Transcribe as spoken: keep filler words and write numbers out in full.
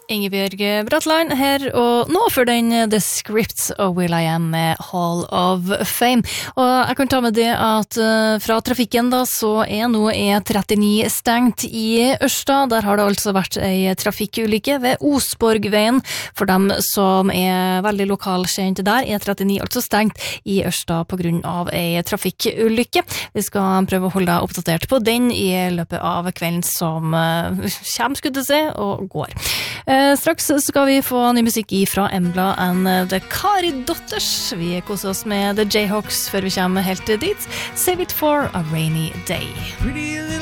Ingebjørg Bratland her, og nå for den The Scripts og Will I Am med Hall of Fame. Og jeg kan ta med det at uh, fra trafikken da, så er nå E trettini stengt i Ørsta. Der har det altså vært en trafikkulykke ved Osborgveien. For dem som er veldig lokalkjent der, E trettini altså stengt i Ørsta på grunn av en trafikkulykke. Vi skal prøve å holde deg oppdatert på den i løpet av kvelden som uh, kommer, skulle se, og går. Eh, straks skal vi få ny musikk fra Embla and The Kari Dotters. Vi koser oss med The Jayhawks før vi kommer helt dit. Save it for a rainy day.